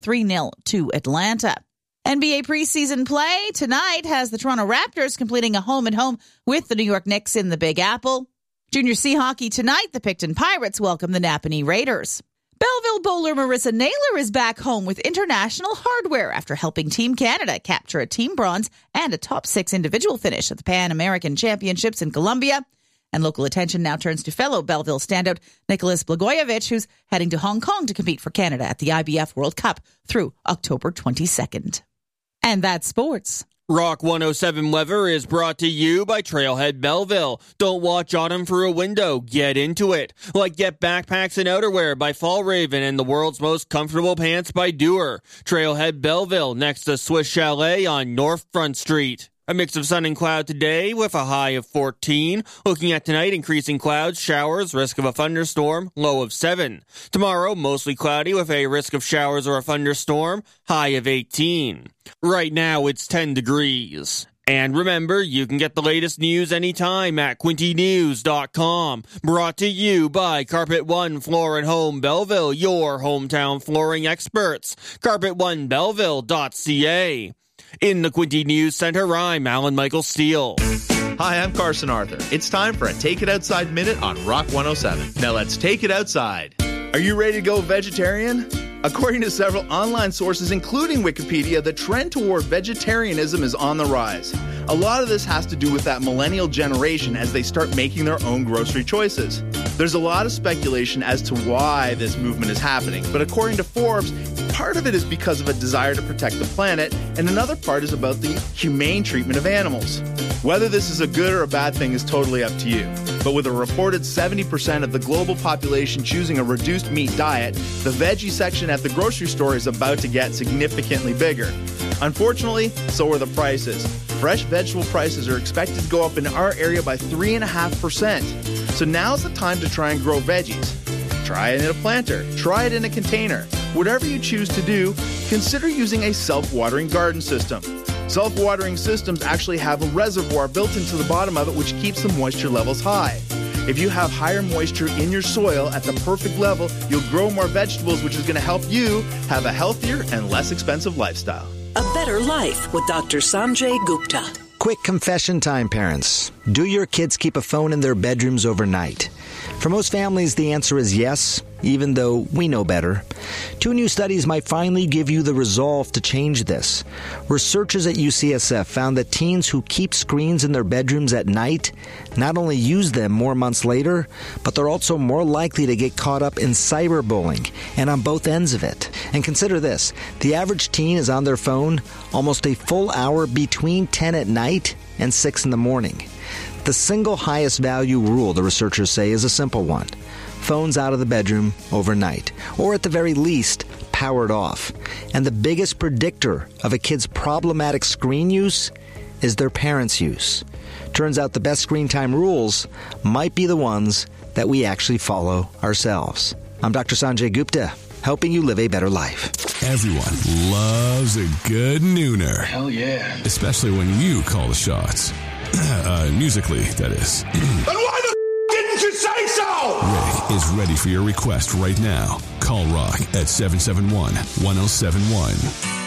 3-0 to Atlanta. NBA preseason play tonight has the Toronto Raptors completing a home-and-home with the New York Knicks in the Big Apple. Junior C hockey tonight, the Picton Pirates welcome the Napanee Raiders. Belleville bowler Marissa Naylor is back home with international hardware after helping Team Canada capture a team bronze and a top 6 individual finish at the Pan American Championships in Colombia. And local attention now turns to fellow Belleville standout Nicholas Blagojevich, who's heading to Hong Kong to compete for Canada at the IBF World Cup through October 22nd. And that's sports. Rock 107 weather is brought to you by Trailhead Belleville. Don't watch autumn through a window. Get into it. Like get backpacks and outerwear by Fall Raven and the world's most comfortable pants by Doer. Trailhead Belleville next to Swiss Chalet on North Front Street. A mix of sun and cloud today with a high of 14. Looking at tonight, increasing clouds, showers, risk of a thunderstorm, low of 7. Tomorrow, mostly cloudy with a risk of showers or a thunderstorm, high of 18. Right now, it's 10 degrees. And remember, you can get the latest news anytime at quintynews.com. Brought to you by Carpet One Floor and Home Belleville, your hometown flooring experts. CarpetOneBelleville.ca. In the Quinty News Center, I'm Alan Michael Steele. Hi, I'm Carson Arthur. It's time for a Take It Outside Minute on Rock 107. Now let's take it outside. Are you ready to go vegetarian? According to several online sources, including Wikipedia, the trend toward vegetarianism is on the rise. A lot of this has to do with that millennial generation as they start making their own grocery choices. There's a lot of speculation as to why this movement is happening, but according to Forbes, part of it is because of a desire to protect the planet, and another part is about the humane treatment of animals. Whether this is a good or a bad thing is totally up to you. But with a reported 70% of the global population choosing a reduced meat diet, the veggie section at the grocery store is about to get significantly bigger. Unfortunately, so are the prices. Fresh vegetable prices are expected to go up in our area by 3.5%. So now's the time to try and grow veggies. Try it in a planter. Try it in a container. Whatever you choose to do, consider using a self-watering garden system. Self-watering systems actually have a reservoir built into the bottom of it which keeps the moisture levels high. If you have higher moisture in your soil at the perfect level, you'll grow more vegetables, which is going to help you have a healthier and less expensive lifestyle. A better life with Dr. Sanjay Gupta. Quick confession time, parents. Do your kids keep a phone in their bedrooms overnight? For most families, the answer is yes, even though we know better. 2 new studies might finally give you the resolve to change this. Researchers at UCSF found that teens who keep screens in their bedrooms at night not only use them more months later, but they're also more likely to get caught up in cyberbullying and on both ends of it. And consider this, the average teen is on their phone almost a full hour between 10 at night and 6 in the morning. The single highest value rule, the researchers say, is a simple one. Phones out of the bedroom overnight, or at the very least, powered off. And the biggest predictor of a kid's problematic screen use is their parents' use. Turns out the best screen time rules might be the ones that we actually follow ourselves. I'm Dr. Sanjay Gupta, helping you live a better life. Everyone loves a good nooner. Hell yeah. Especially when you call the shots. Musically, that is. Then why the didn't you say so? Rick is ready for your request right now. Call Rock at 771-1071.